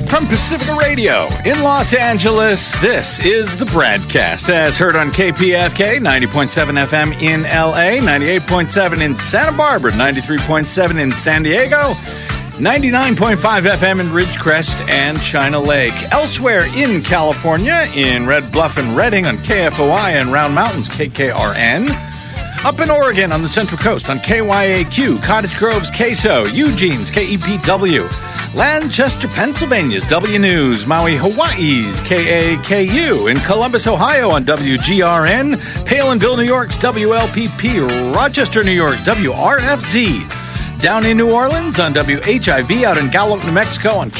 From Pacifica Radio in Los Angeles, this is the BradCast, as heard on KPFK 90.7 FM in LA, 98.7 in Santa Barbara, 93.7 in San Diego, 99.5 FM in Ridgecrest and China Lake. Elsewhere in California, in Red Bluff and Redding on KFOI and Round Mountains KKRN. Up in Oregon on the Central Coast on KYAQ, Cottage Grove's KSO, Eugene's KEPW, Lancaster, Pennsylvania's W News, Maui, Hawaii's KAKU, in Columbus, Ohio on WGRN, Palinville, New York's WLPP, Rochester, New York's WRFZ, down in New Orleans on WHIV, out in Gallup, New Mexico on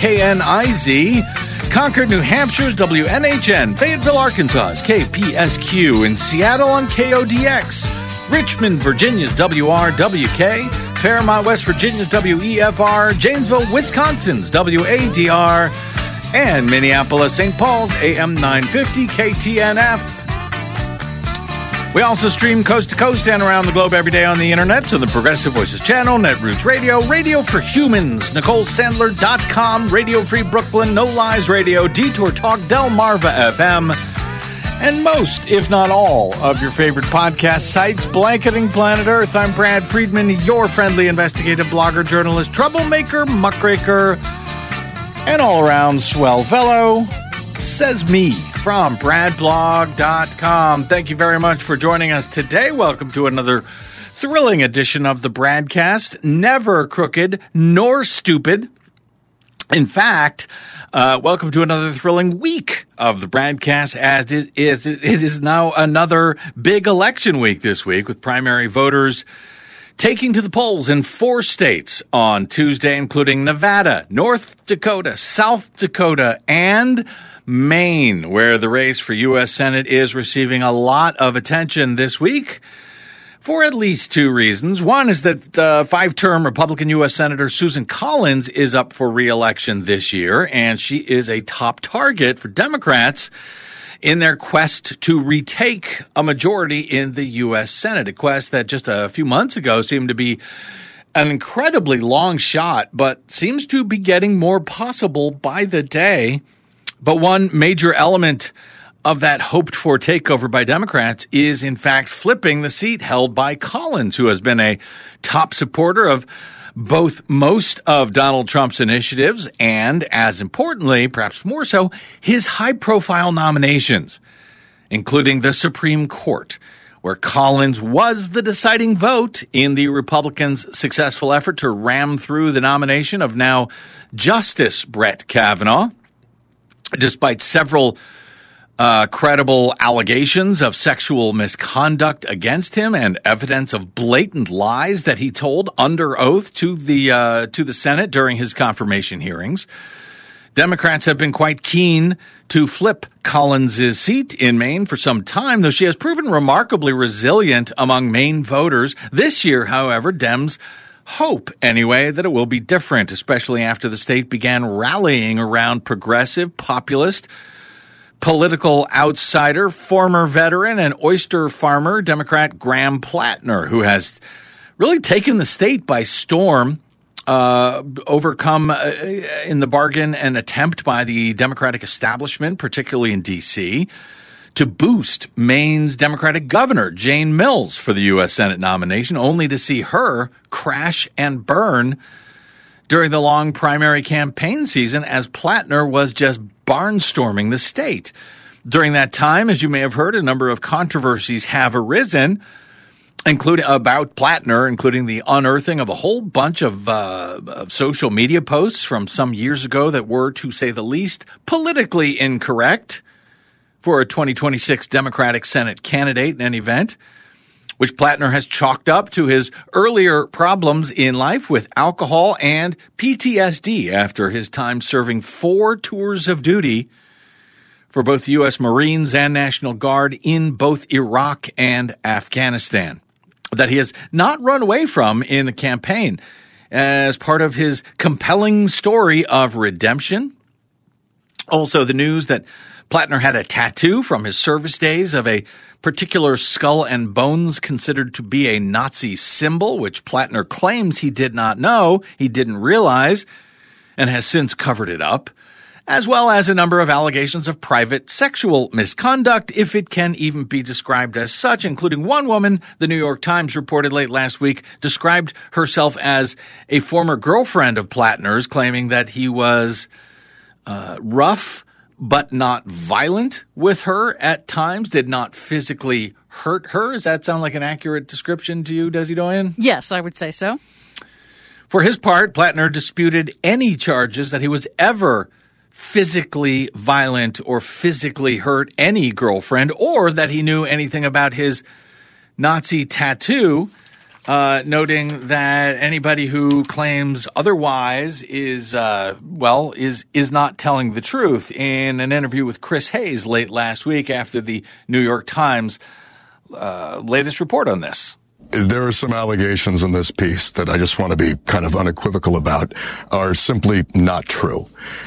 KNIZ, Concord, New Hampshire's WNHN, Fayetteville, Arkansas's KPSQ, in Seattle on KODX, Richmond, Virginia's WRWK, Fairmont, West Virginia's WEFR, Janesville, Wisconsin's WADR, and Minneapolis, St. Paul's AM 950 KTNF. We also stream coast to coast and around the globe every day on the internet, on the Progressive Voices channel, Netroots Radio, Radio for Humans, NicoleSandler.com, Radio Free Brooklyn, No Lies Radio, Detour Talk, Delmarva FM, and most, if not all, of your favorite podcast sites, blanketing planet Earth. I'm Brad Friedman, your friendly investigative blogger, journalist, troublemaker, muckraker, and all-around swell fellow. Says me from bradblog.com. Thank you very much for joining us today. Welcome to another thrilling edition of the BradCast. Never crooked nor stupid. In fact, welcome to another thrilling week of the BradCast, as it is now another big election week this week, with primary voters taking to the polls in 4 states on Tuesday, including Nevada, North Dakota, South Dakota, and Maine, where the race for U.S. Senate is receiving a lot of attention this week, for at least 2 reasons. One is that 5-term Republican U.S. Senator Susan Collins is up for re-election this year, and she is a top target for Democrats in their quest to retake a majority in the U.S. Senate, a quest that just a few months ago seemed to be an incredibly long shot, but seems to be getting more possible by the day. But one major element of that hoped-for takeover by Democrats is, in fact, flipping the seat held by Collins, who has been a top supporter of both most of Donald Trump's initiatives and, as importantly, perhaps more so, his high-profile nominations, including the Supreme Court, where Collins was the deciding vote in the Republicans' successful effort to ram through the nomination of now Justice Brett Kavanaugh, despite several credible allegations of sexual misconduct against him and evidence of blatant lies that he told under oath to the Senate during his confirmation hearings. Democrats have been quite keen to flip Collins' seat in Maine for some time, though she has proven remarkably resilient among Maine voters. This year, however, Dems hope, anyway, that it will be different, especially after the state began rallying around progressive, populist, political outsider, former veteran, and oyster farmer, Democrat Graham Plattner, who has really taken the state by storm, overcome in the bargain an attempt by the Democratic establishment, particularly in D.C., to boost Maine's Democratic governor, Jane Mills, for the U.S. Senate nomination, only to see her crash and burn during the long primary campaign season as Plattner was just barnstorming the state. During that time, as you may have heard, a number of controversies have arisen, including about Plattner, including the unearthing of a whole bunch of social media posts from some years ago that were, to say the least, politically incorrect for a 2026 Democratic Senate candidate in any event, which Plattner has chalked up to his earlier problems in life with alcohol and PTSD after his time serving 4 tours of duty for both the U.S. Marines and National Guard in both Iraq and Afghanistan, that he has not run away from in the campaign as part of his compelling story of redemption. Also, the news that Plattner had a tattoo from his service days of a particular skull and bones considered to be a Nazi symbol, which Plattner claims he did not know, he didn't realize, and has since covered it up, as well as a number of allegations of private sexual misconduct, if it can even be described as such, including one woman, the New York Times reported late last week, described herself as a former girlfriend of Plattner's, claiming that he was rough but not violent with her at times, did not physically hurt her. Does that sound like an accurate description to you, Desi Doyen? Yes, I would say so. For his part, Plattner disputed any charges that he was ever physically violent or physically hurt any girlfriend, or that he knew anything about his Nazi tattoo, noting that anybody who claims otherwise is not telling the truth. In an interview with Chris Hayes late last week after the New York Times latest report on this. There are some allegations in this piece that I just want to be kind of unequivocal about are simply not true.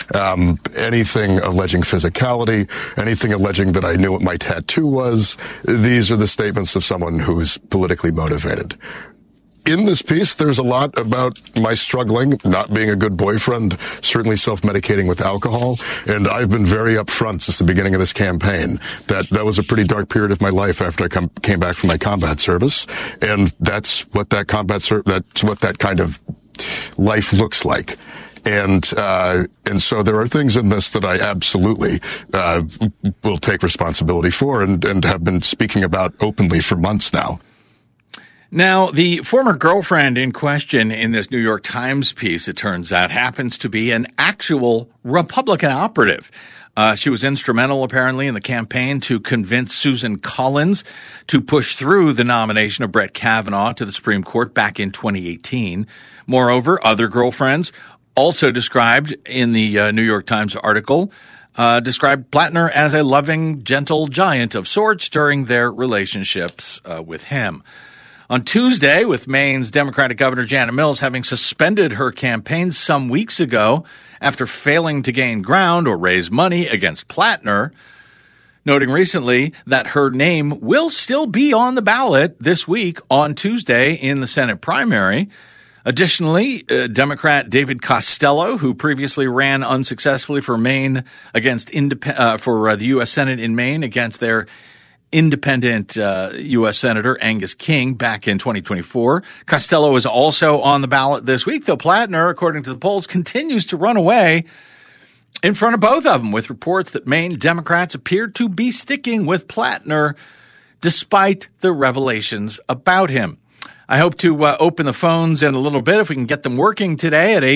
Anything alleging physicality, anything alleging that I knew what my tattoo was, these are the statements of someone who's politically motivated. In this piece, there's a lot about my struggling, not being a good boyfriend, certainly self-medicating with alcohol, and I've been very upfront since the beginning of this campaign that was a pretty dark period of my life after I came back from my combat service, and that's what that kind of life looks like. And so there are things in this that I absolutely will take responsibility for and have been speaking about openly for months now. Now, the former girlfriend in question in this New York Times piece, it turns out, happens to be an actual Republican operative. She was instrumental, apparently, in the campaign to convince Susan Collins to push through the nomination of Brett Kavanaugh to the Supreme Court back in 2018. Moreover, other girlfriends, also described in the New York Times article, described Plattner as a loving, gentle giant of sorts during their relationships with him. On Tuesday, with Maine's Democratic Governor Janet Mills having suspended her campaign some weeks ago after failing to gain ground or raise money against Plattner, noting recently that her name will still be on the ballot this week on Tuesday in the Senate primary. Additionally, Democrat David Costello, who previously ran unsuccessfully for Maine against the U.S. Senate in Maine against their independent U.S. Senator Angus King back in 2024. Costello is also on the ballot this week, though Plattner, according to the polls, continues to run away in front of both of them, with reports that Maine Democrats appear to be sticking with Plattner despite the revelations about him. I hope to open the phones in a little bit if we can get them working today at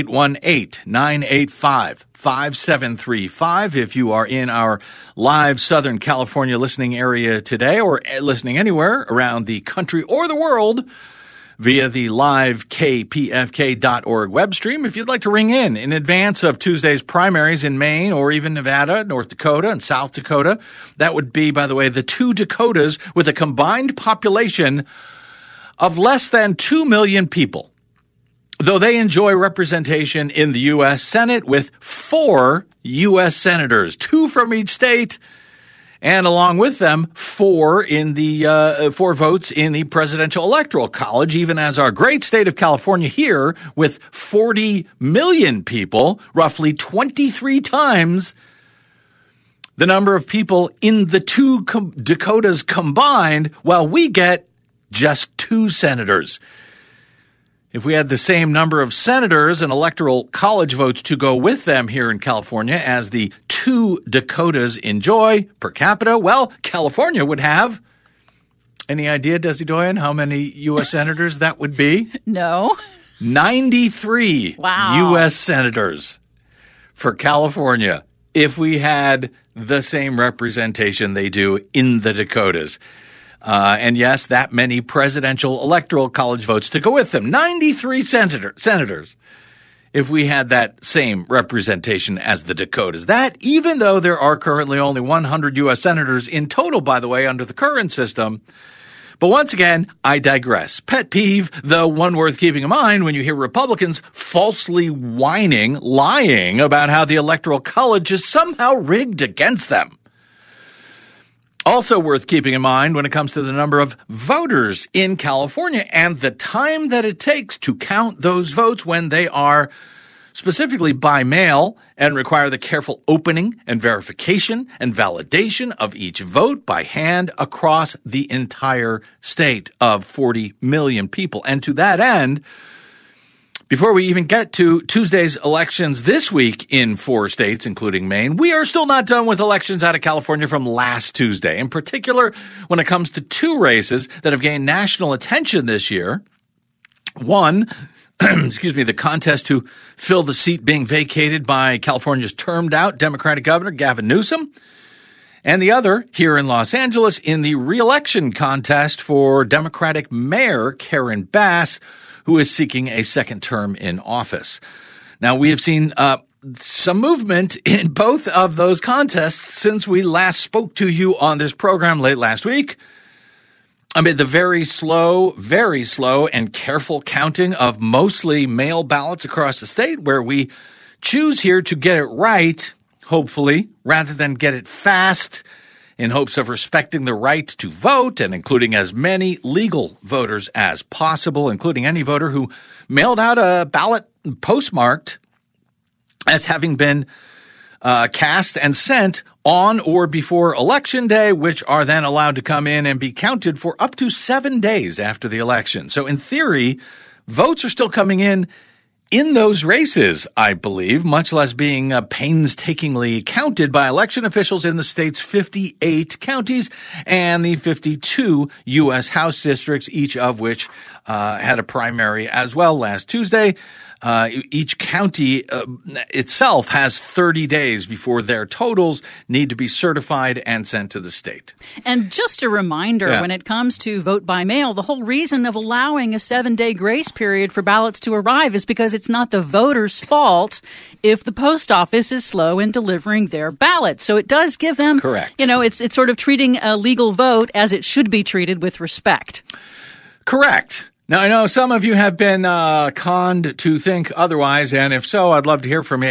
818-985-5735. If you are in our live Southern California listening area today or listening anywhere around the country or the world via the live kpfk.org web stream, if you'd like to ring in advance of Tuesday's primaries in Maine or even Nevada, North Dakota, and South Dakota, that would be, by the way, the two Dakotas with a combined population of less than 2 million people, though they enjoy representation in the U.S. Senate with 4 U.S. senators, 2 from each state, and along with them, 4 votes in the Presidential Electoral College, even as our great state of California here, with 40 million people, roughly 23 times the number of people in the two Dakotas combined, while we get just 2 senators. If we had the same number of senators and electoral college votes to go with them here in California as the 2 Dakotas enjoy per capita, well, California would have, any idea, Desi Doyen, how many U.S. senators that would be? No. 93 U.S. senators for California if we had the same representation they do in the Dakotas. And yes, that many presidential electoral college votes to go with them. 93 senators if we had that same representation as the Dakotas. That, even though there are currently only 100 U.S. senators in total, by the way, under the current system. But once again, I digress. Pet peeve, though one worth keeping in mind when you hear Republicans falsely lying about how the Electoral College is somehow rigged against them. Also worth keeping in mind when it comes to the number of voters in California and the time that it takes to count those votes when they are specifically by mail, and require the careful opening and verification and validation of each vote by hand across the entire state of 40 million people. And to that end, before we even get to Tuesday's elections this week in 4 states, including Maine, we are still not done with elections out of California from last Tuesday, in particular when it comes to 2 races that have gained national attention this year. One, the contest to fill the seat being vacated by California's termed-out Democratic Governor Gavin Newsom, and the other here in Los Angeles in the re-election contest for Democratic Mayor Karen Bass, who is seeking a second term in office. Now, we have seen some movement in both of those contests since we last spoke to you on this program late last week. Amid the very slow and careful counting of mostly mail ballots across the state, where we choose here to get it right, hopefully, rather than get it fast, in hopes of respecting the right to vote and including as many legal voters as possible, including any voter who mailed out a ballot postmarked as having been cast and sent on or before Election Day, which are then allowed to come in and be counted for up to 7 days after the election. So in theory, votes are still coming in those races, I believe, much less being painstakingly counted by election officials in the state's 58 counties and the 52 U.S. House districts, each of which had a primary as well last Tuesday. Each county itself has 30 days before their totals need to be certified and sent to the state. And just a reminder, when it comes to vote by mail, the whole reason of allowing a 7-day grace period for ballots to arrive is because it's not the voter's fault if the post office is slow in delivering their ballot. So it does give them, correct. It's sort of treating a legal vote as it should be treated with respect. Correct. Now, I know some of you have been conned to think otherwise, and if so, I'd love to hear from you,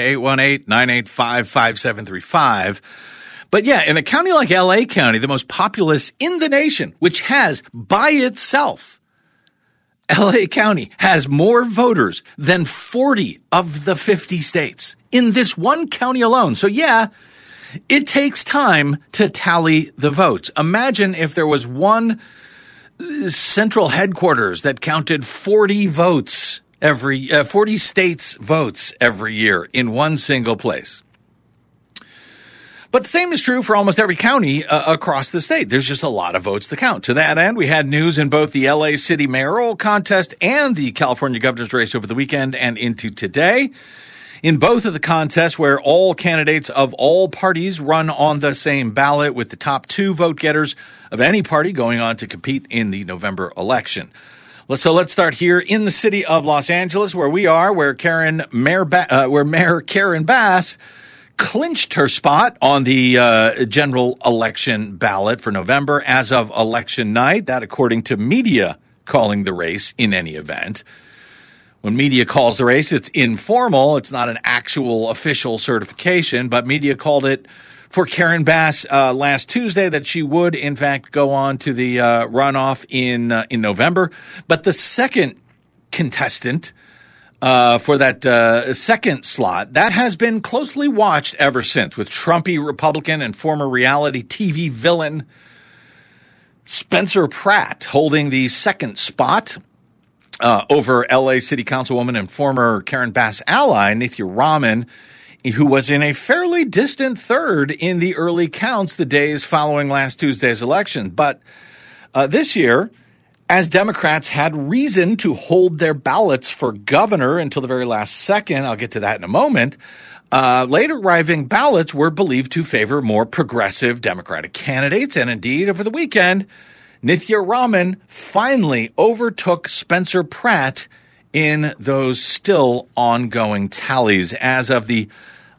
818-985-5735. But yeah, in a county like L.A. County, the most populous in the nation, which has, by itself, L.A. County has more voters than 40 of the 50 states in this one county alone. So yeah, it takes time to tally the votes. Imagine if there was one central headquarters that counted 40 votes 40 states' votes every year in one single place. But the same is true for almost every county across the state. There's just a lot of votes to count. To that end, we had news in both the LA City mayoral contest and the California governor's race over the weekend and into today. In both of the contests, where all candidates of all parties run on the same ballot, with the top 2 vote getters of any party going on to compete in the November election. So let's start here in the city of Los Angeles, where we are, where Mayor Karen Bass clinched her spot on the general election ballot for November as of election night. That, according to media calling the race in any event. When media calls the race, it's informal. It's not an actual official certification, but media called it for Karen Bass last Tuesday that she would, in fact, go on to the runoff in November. But the second contestant for that second slot, that has been closely watched ever since, with Trumpy Republican and former reality TV villain Spencer Pratt holding the second spot over L.A. City Councilwoman and former Karen Bass ally Nithya Raman, who was in a fairly distant third in the early counts the days following last Tuesday's election. But this year, as Democrats had reason to hold their ballots for governor until the very last second, I'll get to that in a moment, late arriving ballots were believed to favor more progressive Democratic candidates. And indeed, over the weekend, Nithya Raman finally overtook Spencer Pratt in those still ongoing tallies. As of the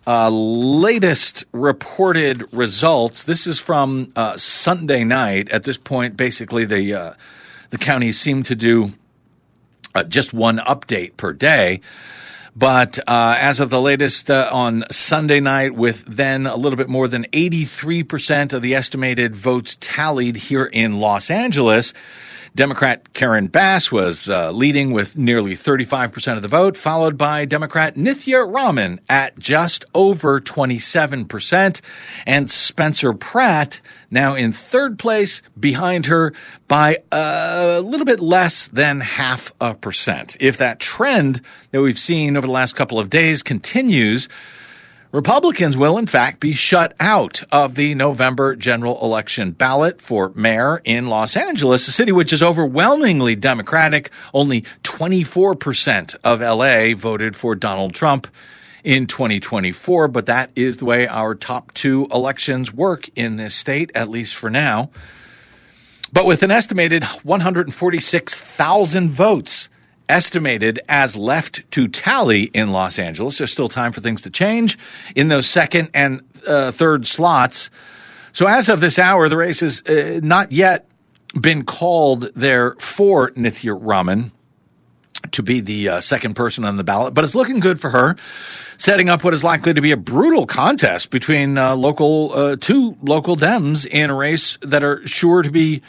latest reported results, this is from Sunday night. At this point, basically, the counties seem to do just one update per day. But as of the latest on Sunday night, with then a little bit more than 83% of the estimated votes tallied here in Los Angeles, Democrat Karen Bass was leading with nearly 35% of the vote, followed by Democrat Nithya Raman at just over 27%, and Spencer Pratt now in third place behind her by a little bit less than 0.5%. If that trend that we've seen over the last couple of days continues, Republicans will, in fact, be shut out of the November general election ballot for mayor in Los Angeles, a city which is overwhelmingly Democratic. Only 24% of L.A. voted for Donald Trump in 2024, but that is the way our top two elections work in this state, at least for now. But with an estimated 146,000 votes estimated as left to tally in Los Angeles, there's still time for things to change in those second and third slots. So as of this hour, the race has not yet been called there for Nithya Raman to be the second person on the ballot, but it's looking good for her, setting up what is likely to be a brutal contest between two local Dems in a race that are sure to be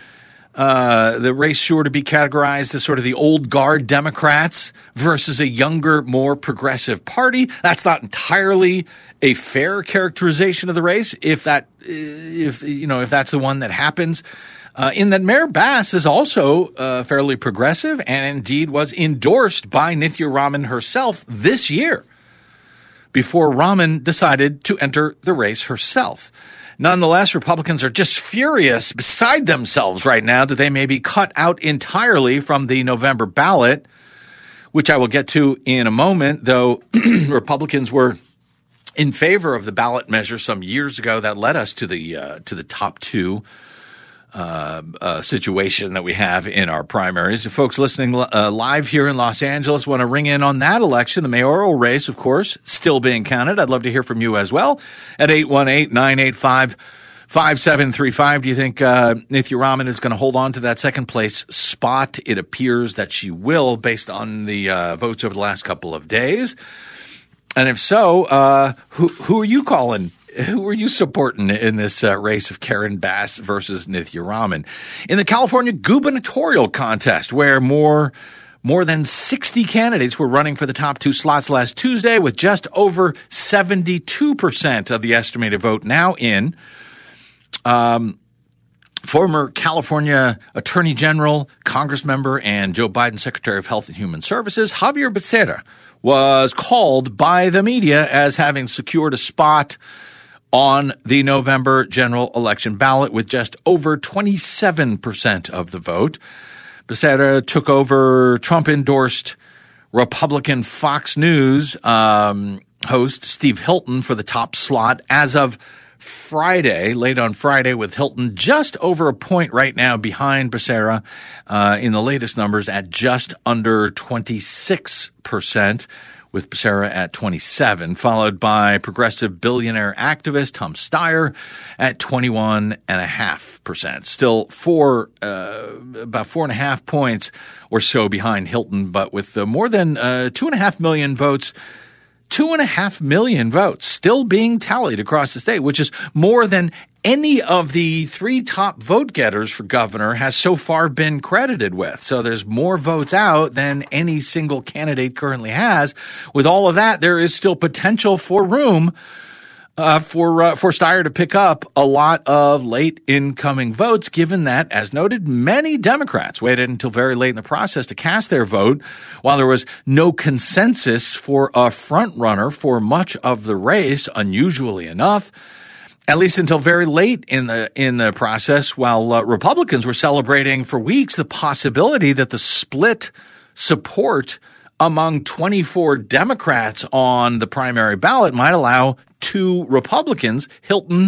categorized as sort of the old guard Democrats versus a younger, more progressive party. That's not entirely a fair characterization of the race, if that's the one that happens. In that Mayor Bass is also fairly progressive and indeed was endorsed by Nithya Raman herself this year before Raman decided to enter the race herself. Nonetheless, Republicans are just furious, beside themselves right now, that they may be cut out entirely from the November ballot, which I will get to in a moment, though Republicans were in favor of the ballot measure some years ago that led us to the top two situation that we have in our primaries. If folks listening live here in Los Angeles want to ring in on that election, the mayoral race, of course, still being counted, I'd love to hear from you as well at 818-985-5735. Do you think Nithya Raman is going to hold on to that second place spot? It appears that she will, based on the votes over the last couple of days. And if so, who are you calling? Who are you supporting in this race of Karen Bass versus Nithya Raman? In the California gubernatorial contest, where more than 60 candidates were running for the top two slots last Tuesday, with just over 72% of the estimated vote now in, former California Attorney General, Congress member, and Joe Biden Secretary of Health and Human Services, Xavier Becerra, was called by the media as having secured a spot on the November general election ballot with just over 27% of the vote. Becerra took over Trump-endorsed Republican Fox News host Steve Hilton for the top slot as of Friday, late on Friday, with Hilton just over a point right now behind Becerra in the latest numbers at just under 26%. With Becerra at 27%, followed by progressive billionaire activist Tom Steyer at 21.5%. Still about 4.5 points or so behind Hilton, but with more than 2.5 million votes. 2.5 million votes still being tallied across the state, which is more than any of the three top vote getters for governor has so far been credited with. So there's more votes out than any single candidate currently has. With all of that, there is still potential for room for Steyer to pick up a lot of late incoming votes, given that, as noted, many Democrats waited until very late in the process to cast their vote, while there was no consensus for a front runner for much of the race, unusually enough, at least until very late in the process, while Republicans were celebrating for weeks the possibility that the split support among 24 Democrats on the primary ballot might allow two Republicans, Hilton